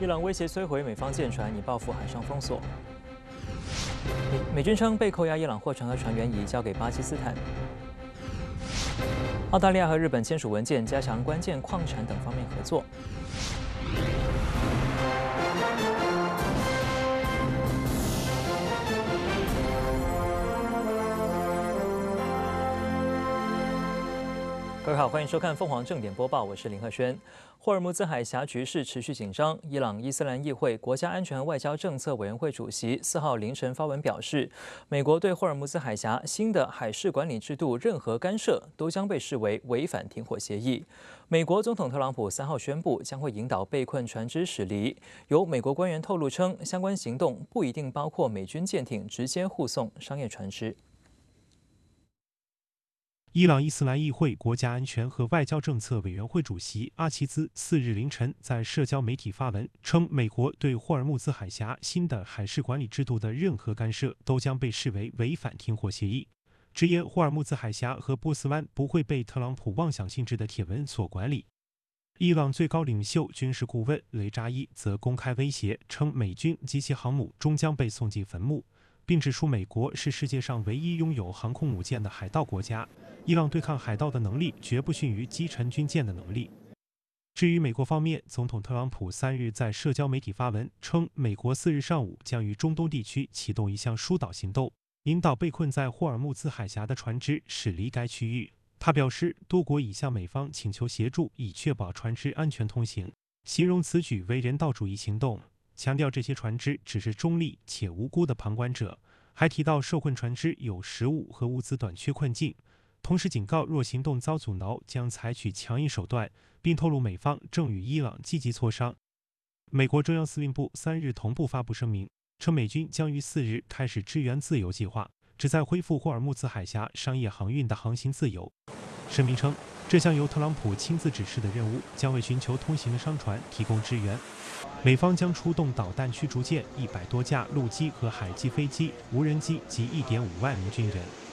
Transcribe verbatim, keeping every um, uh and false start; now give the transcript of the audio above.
伊朗威胁摧毁美方舰船，以报复海上封锁。美美军称被扣押伊朗货船和船员已交给巴基斯坦。澳大利亚和日本签署文件，加强关键矿产等方面合作。各位好，欢迎收看凤凰正点播报，我是林鹤轩。霍尔木兹海峡局势持续紧张，伊朗伊斯兰议会国家安全外交政策委员会主席四号凌晨发文表示，美国对霍尔木兹海峡新的海事管理制度任何干涉都将被视为违反停火协议。美国总统特朗普三号宣布将会引导被困船只驶离，有美国官员透露称，相关行动不一定包括美军舰艇直接护送商业船只。 伊朗伊斯兰议会国家安全和外交政策委员会主席阿齐兹四日凌晨在社交媒体发文称，美国对霍尔木兹海峡新的海事管理制度的任何干涉都将被视为违反停火协议，直言霍尔木兹海峡和波斯湾不会被特朗普妄想性质的帖文所管理。伊朗最高领袖军事顾问雷扎伊则公开威胁称，美军及其航母终将被送进坟墓，并指出美国是世界上唯一拥有航空母舰的海盗国家，伊朗对抗海盗的能力绝不逊于击沉军舰的能力。至于美国方面，总统特朗普三日在社交媒体发文称，美国四日上午将于中东地区启动一项疏导行动，引导被困在霍尔木兹海峡的船只驶离该区域。他表示，多国已向美方请求协助，以确保船只安全通行，形容此举为人道主义行动，强调这些船只只是中立且无辜的旁观者，还提到受困船只有食物和物资短缺困境，同时警告若行动遭阻挠将采取强硬手段，并透露美方正与伊朗积极磋商。美国中央司令部三日同步发布声明，称美军将于四日开始支援自由计划，旨在恢复霍尔木兹海峡商业航运的航行自由。声明称，这项由特朗普亲自指示的任务将为寻求通行的商船提供支援。美方将出动导弹驱逐舰一百多架陆基和海基飞机、无人机及一点五万名军人。